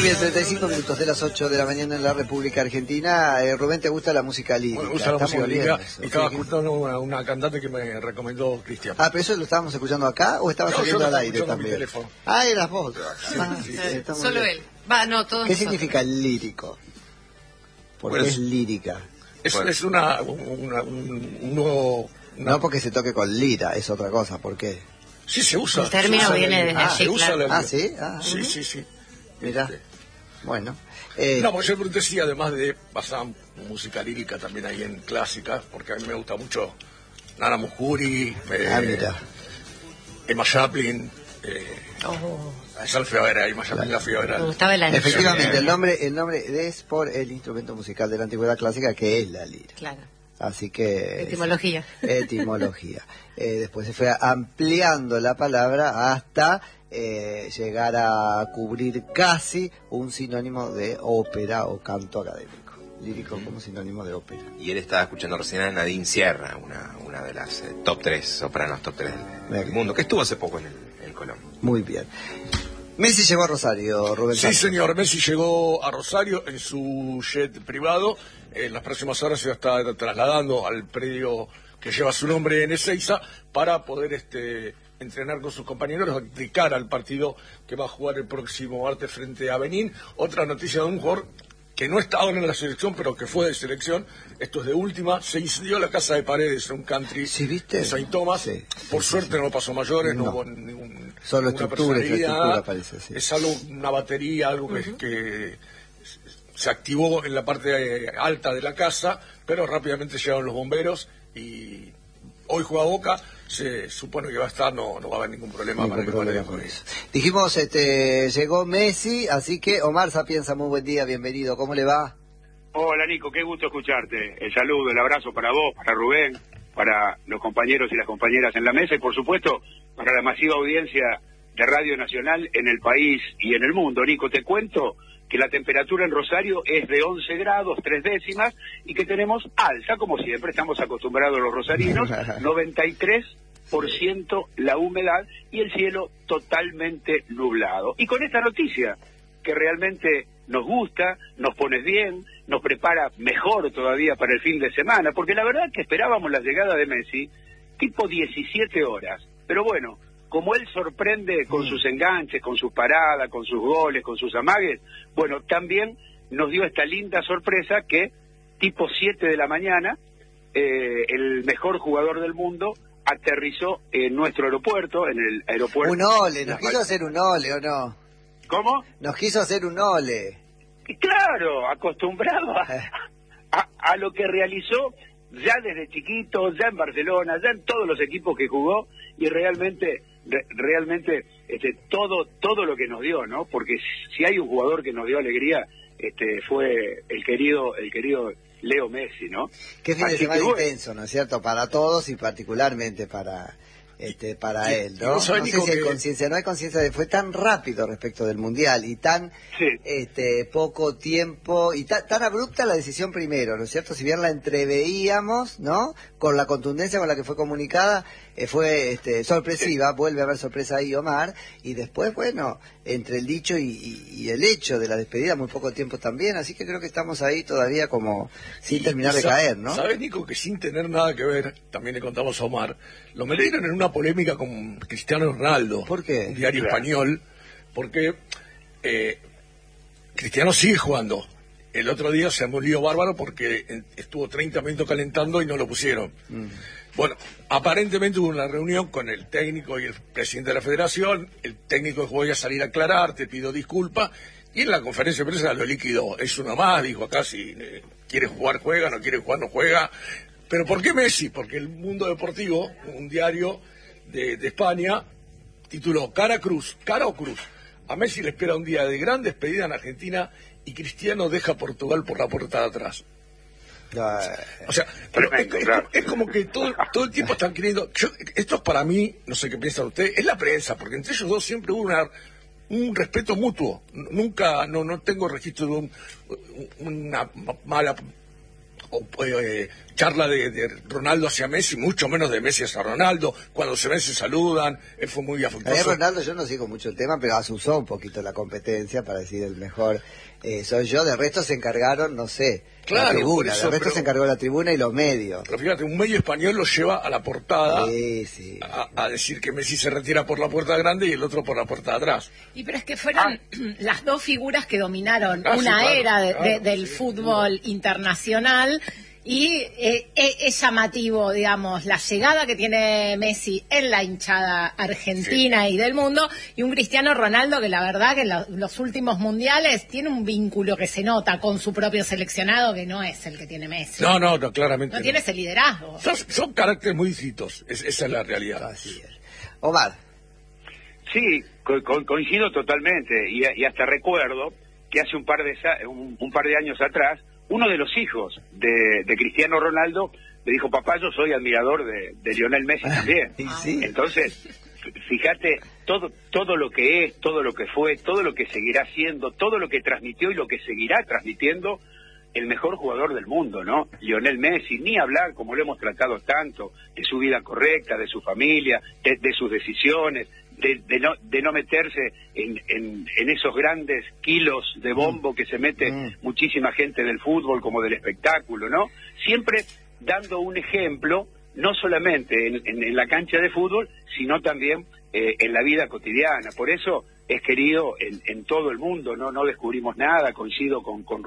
Muy bien, 35 minutos de las 8 de la mañana en la República Argentina. Rubén, ¿te gusta la música lírica? Me gusta la música lírica y estaba Sí. escuchando una cantante que me recomendó Cristian. Ah, ¿pero eso lo estábamos escuchando acá o estaba No, saliendo yo al lo aire escuchando en mi también? teléfono. Ah, eras vos. Está muy Solo bien. él. Va, no, todos ¿Qué nosotros. significa lírico? Porque Pues, es lírica. Es un nuevo... No porque se toque con lira, es otra cosa. ¿Por qué? Sí, se usa. El término se usa viene desde allí, se usa claro. Ah, ¿sí? Ah, Sí, sí, sí. mira. Bueno. No, porque yo pregunté si además de pasar música lírica también hay en clásica, porque a mí me gusta mucho Nana Mouskouri, mira. Emma Chaplin, Oh, Sal Fiorella, Emma Chaplin la me Fiorella. gustaba el anillo. Efectivamente, el nombre es por el instrumento musical de la antigüedad clásica que es la lira. Claro. Así que... Etimología. Etimología. Después se fue ampliando la palabra hasta llegar a cubrir casi un sinónimo de ópera o canto académico. Lírico como sinónimo de ópera. Y él estaba escuchando recién a Nadine Sierra, una de las top 3, sopranos top 3 del mundo, que estuvo hace poco en el Colón. Muy bien. Messi llegó a Rosario, Rubén. Sí, Santos. señor, Messi llegó a Rosario en su jet privado. En las próximas horas se va a estar trasladando al predio que lleva su nombre en Ezeiza para poder entrenar con sus compañeros de cara al partido que va a jugar el próximo martes frente a Benín. Otra noticia de un jugador que no está ahora en la selección, pero que fue de selección. Esto es de última. Se incendió la casa de Paredes en un country ¿Sí, viste? de Saint Thomas. Sí, Por sí, suerte sí. no pasó mayores, no No. hubo ningún... Solo ninguna estructura, personalidad. infraestructura, parece, sí. Es algo, una batería, algo que se activó en la parte alta de la casa, pero rápidamente llegaron los bomberos y hoy juega Boca, se supone que va a estar, no va a haber ningún problema Ningún para que problema juegue con con eso. Dijimos, llegó Messi, así que Omar Sapienza, muy buen día, bienvenido. ¿Cómo le va? Hola Nico, qué gusto escucharte. El saludo, el abrazo para vos, para Rubén, para los compañeros y las compañeras en la mesa y por supuesto para la masiva audiencia de Radio Nacional en el país y en el mundo. Nico, te cuento que la temperatura en Rosario es de 11 grados, 3 décimas, y que tenemos alza, como siempre, estamos acostumbrados los rosarinos, 93% la humedad y el cielo totalmente nublado. Y con esta noticia, que realmente nos gusta, nos pone bien, nos prepara mejor todavía para el fin de semana, porque la verdad que esperábamos la llegada de Messi tipo 17 horas, pero bueno, como él sorprende con sus enganches, con sus paradas, con sus goles, con sus amagues, bueno, también nos dio esta linda sorpresa que tipo 7 de la mañana, el mejor jugador del mundo aterrizó en nuestro aeropuerto, en el aeropuerto... Un ole, nos quiso hacer un ole, ¿o no? ¿Cómo? Nos quiso hacer un ole. Y claro, acostumbrado a lo que realizó ya desde chiquito, ya en Barcelona, ya en todos los equipos que jugó, y realmente todo lo que nos dio, ¿no? Porque si hay un jugador que nos dio alegría, fue el querido Leo Messi, ¿no? Qué fin de Así semana que bueno. intenso, ¿no es cierto? Para todos y particularmente para él, ¿no? y vos sabés, No sé Nico, si hay que- conciencia, no hay conciencia de fue tan rápido respecto del Mundial y tan Sí. poco tiempo y tan abrupta la decisión primero, ¿no es cierto? Si bien la entreveíamos, ¿no? Con la contundencia con la que fue comunicada, fue sorpresiva, vuelve a haber sorpresa ahí, Omar, y después, bueno, entre el dicho y el hecho de la despedida, muy poco tiempo también, así que creo que estamos ahí todavía como sin terminar de caer, ¿no? ¿Sabes, Nico, que sin tener nada que ver, también le contamos a Omar, lo metieron en una polémica con Cristiano Ronaldo? ¿Por qué? Un diario Claro. español, porque Cristiano sigue jugando. El otro día se armó un lío bárbaro porque estuvo 30 minutos calentando y no lo pusieron. Bueno, aparentemente hubo una reunión con el técnico y el presidente de la federación. El técnico dijo: voy a salir a aclarar, te pido disculpas. Y en la conferencia de prensa lo liquidó. Es uno más, dijo acá, si quiere jugar, juega, no quiere jugar, no juega. ¿Pero por qué Messi? Porque el Mundo Deportivo, un diario de España, tituló Cara o Cruz. A Messi le espera un día de gran despedida en Argentina y Cristiano deja Portugal por la puerta de atrás. O sea, pero Tremendo, claro. es como que todo el tiempo están queriendo... esto es para mí, no sé qué piensan ustedes, es la prensa, porque entre ellos dos siempre hubo un respeto mutuo. Nunca, no tengo registro de una mala charla de Ronaldo hacia Messi, mucho menos de Messi hacia Ronaldo. Cuando se ven se saludan, él fue muy afectuoso. Ronaldo, yo no sigo mucho el tema, pero asusó un poquito la competencia para decir el mejor soy yo. De resto se encargaron, no sé, claro, la tribuna. Eso, de resto se encargó la tribuna y los medios. Pero fíjate, un medio español lo lleva a la portada sí. a decir que Messi se retira por la puerta grande y el otro por la puerta de atrás. Y pero es que fueron las dos figuras que dominaron una era del fútbol internacional. Y es llamativo, digamos, la llegada que tiene Messi en la hinchada argentina y del mundo, y un Cristiano Ronaldo que la verdad que en los últimos mundiales tiene un vínculo que se nota con su propio seleccionado que no es el que tiene Messi. No, claramente no tiene ese liderazgo. Son caracteres muy distintos, esa es la realidad. Así es. Omar. Sí, coincido totalmente, y hasta recuerdo que hace un par de años atrás, uno de los hijos de Cristiano Ronaldo le dijo: papá, yo soy admirador de Lionel Messi también. Sí. Entonces, fíjate todo lo que es, todo lo que fue, todo lo que seguirá siendo, todo lo que transmitió y lo que seguirá transmitiendo el mejor jugador del mundo, ¿no? Lionel Messi, ni hablar, como lo hemos tratado tanto, de su vida correcta, de su familia, de sus decisiones, de no meterse en esos grandes kilos de bombo que se mete muchísima gente del fútbol como del espectáculo, ¿no? Siempre dando un ejemplo, no solamente en la cancha de fútbol, sino también en la vida cotidiana. Por eso es querido en todo el mundo, no descubrimos nada, coincido con